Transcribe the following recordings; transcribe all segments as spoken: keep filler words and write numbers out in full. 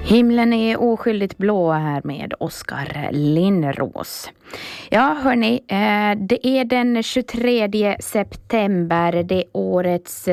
Himlen är oskyldigt blå här med Oskar Linnros. Ja, hörni, det är den tjugotredje september, det är årets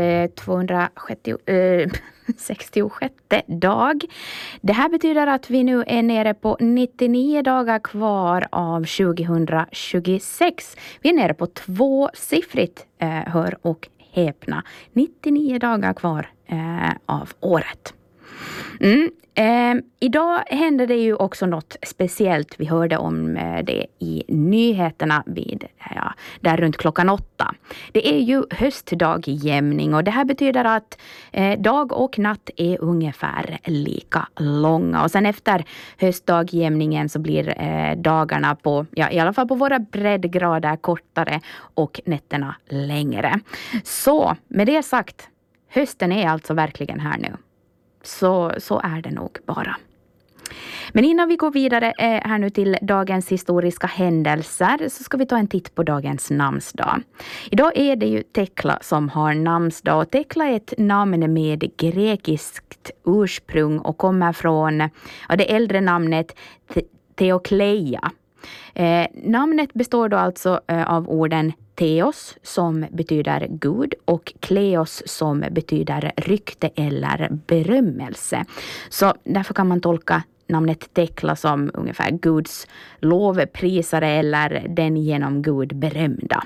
tvåhundrasextiosjätte dag. Det här betyder att vi nu är nere på nittionio dagar kvar av tjugohundratjugosex. Vi är nere på tvåsiffrigt, hör och häpna. nittionio dagar kvar av året. Mm. Eh, idag händer det ju också något speciellt. Vi hörde om eh, det i nyheterna vid, ja, där runt klockan åtta. Det är ju höstdagjämning och det här betyder att eh, dag och natt är ungefär lika långa. Och sen efter höstdagjämningen så blir eh, dagarna på, ja, i alla fall på våra breddgrader kortare och nätterna längre. Så med det sagt, hösten är alltså verkligen här nu. Så, så är det nog bara. Men innan vi går vidare eh, här nu till dagens historiska händelser så ska vi ta en titt på dagens namnsdag. Idag är det ju Tekla som har namnsdag och Tekla är ett namn med grekiskt ursprung och kommer från ja, det äldre namnet Theokleia. Eh, namnet består då alltså eh, av orden Theos som betyder Gud och Kleos som betyder rykte eller berömmelse. Så därför kan man tolka namnet Tekla som ungefär Guds lovprisare eller den genom Gud berömda.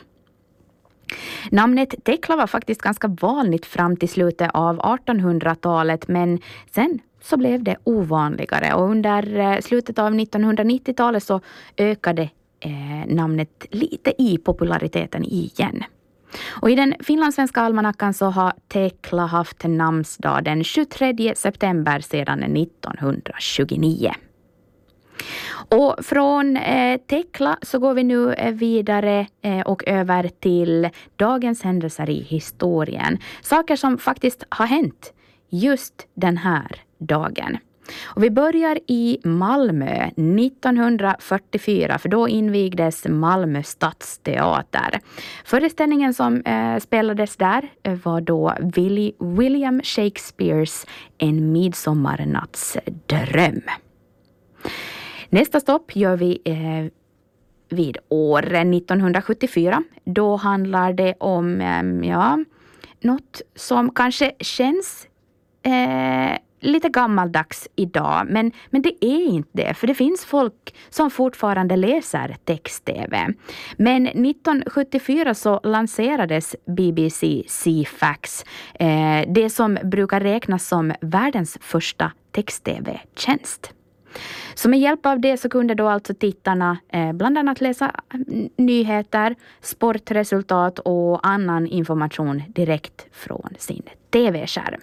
Namnet Tekla var faktiskt ganska vanligt fram till slutet av artonhundratalet, men sen så blev det ovanligare och under slutet av nittonhundranittiotalet så ökade eh, namnet lite i populariteten igen. Och i den finlandssvenska almanackan så har Tekla haft namnsdag den tjugotredje september sedan nittonhundratjugonio. Och från eh, Tekla så går vi nu eh, vidare eh, och över till dagens händelser i historien. Saker som faktiskt har hänt just den här dagen. Och vi börjar i Malmö nittonhundrafyrtiofyra för då invigdes Malmö stadsteater. Föreställningen som eh, spelades där var då William Shakespeares En midsommarnatts dröm. Nästa stopp gör vi eh, vid år nittonhundrasjuttiofyra. Då handlar det om eh, ja, något som kanske känns eh, lite gammaldags idag. Men, men det är inte det, för det finns folk som fortfarande läser text-tv. Men nittonhundrasjuttiofyra så lanserades B B C C-Fax, eh, det som brukar räknas som världens första text-tv-tjänst. Så med hjälp av det så kunde då alltså tittarna eh, bland annat läsa nyheter, sportresultat och annan information direkt från sin tv-skärm.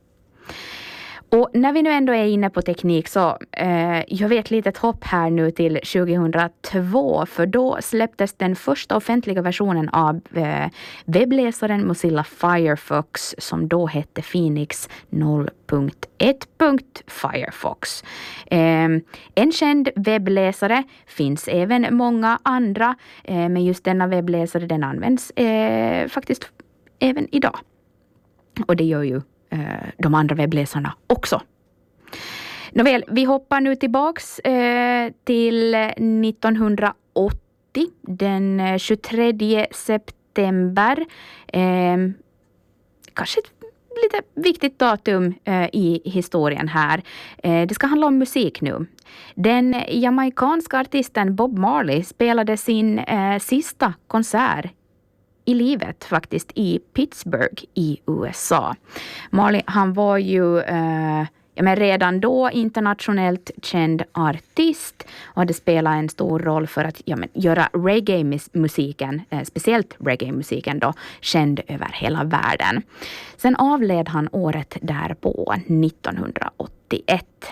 Och när vi nu ändå är inne på teknik så eh, jag vet lite ett hopp här nu till tjugohundratvå, för då släpptes den första offentliga versionen av eh, webbläsaren Mozilla Firefox som då hette Phoenix noll punkt ett punkt Firefox. Eh, en känd webbläsare, finns även många andra, eh, men just denna webbläsare den används eh, faktiskt även idag. Och det gör ju de andra webbläsarna också. Nåväl, vi hoppar nu tillbaks eh, till nittonhundraåttio, den tjugotredje september. Eh, kanske ett lite viktigt datum eh, i historien här. Eh, det ska handla om musik nu. Den jamaikanska artisten Bob Marley spelade sin eh, sista konsert i livet faktiskt i Pittsburgh i U S A. Marley, han var ju eh, ja, men redan då internationellt känd artist och hade spelat en stor roll för att ja, men, göra reggae-musiken, eh, speciellt reggae-musiken då, känd över hela världen. Sen avled han året därpå, nittonhundraåttioett.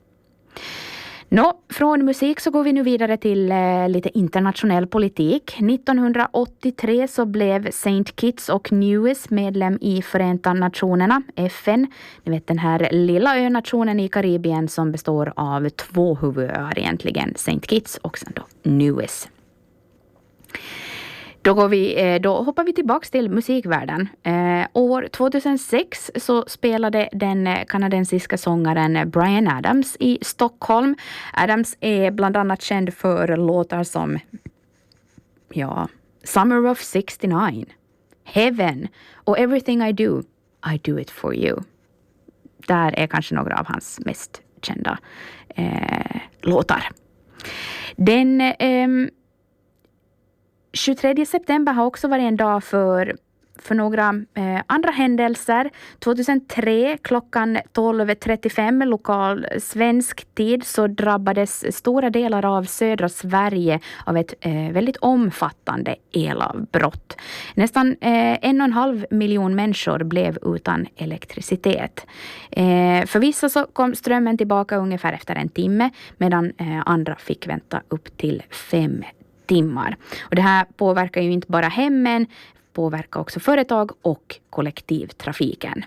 Nå, från musik så går vi nu vidare till eh, lite internationell politik. nittonhundraåttiotre så blev Saint Kitts och Nevis medlem i Förenta Nationerna, F N. Ni vet den här lilla önationen i Karibien som består av två huvudöar egentligen, Saint Kitts och sen då Nevis. Då, går vi, då hoppar vi tillbaka till musikvärlden. Eh, år tjugohundrasex så spelade den kanadensiska sångaren Bryan Adams i Stockholm. Adams är bland annat känd för låtar som ja, Summer of sextionio, Heaven och Everything I Do, I Do It For You. Där är kanske några av hans mest kända eh, låtar. Den eh, tjugotredje september har också varit en dag för, för några eh, andra händelser. tjugohundratre klockan tolv trettiofem lokal svensk tid så drabbades stora delar av södra Sverige av ett eh, väldigt omfattande elavbrott. Nästan eh, en och en halv miljon människor blev utan elektricitet. Eh, för vissa så kom strömmen tillbaka ungefär efter en timme medan eh, andra fick vänta upp till fem timmar. Och det här påverkar ju inte bara hemmen, påverkar också företag och kollektivtrafiken.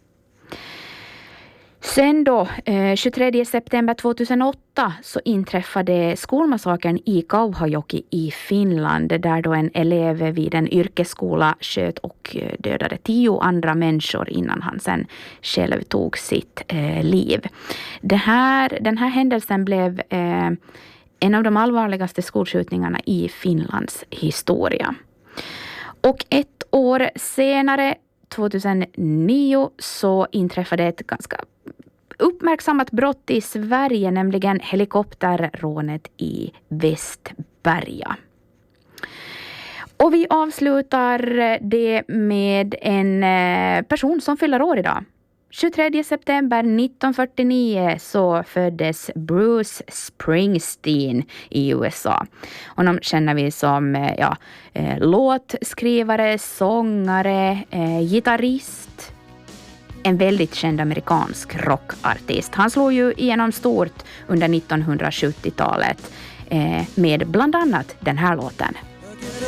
Sen då, eh, tjugotredje september tjugohundraåtta så inträffade skolmassakern i Kauhajoki i Finland där då en elev vid en yrkesskola sköt och dödade tio andra människor innan han sen själv tog sitt eh, liv. Det här, den här händelsen blev eh, en av de allvarligaste skolskjutningarna i Finlands historia. Och ett år senare, tjugohundranio, så inträffade ett ganska uppmärksammat brott i Sverige, nämligen helikopterrånet i Västberga. Och vi avslutar det med en person som fyller år idag. tjugotredje september nittonhundrafyrtionio så föddes Bruce Springsteen i U S A. Honom känner vi som ja, eh, låtskrivare, sångare, eh, gitarrist. En väldigt känd amerikansk rockartist. Han slog ju igenom stort under nittonhundrasjuttiotalet eh, med bland annat den här låten.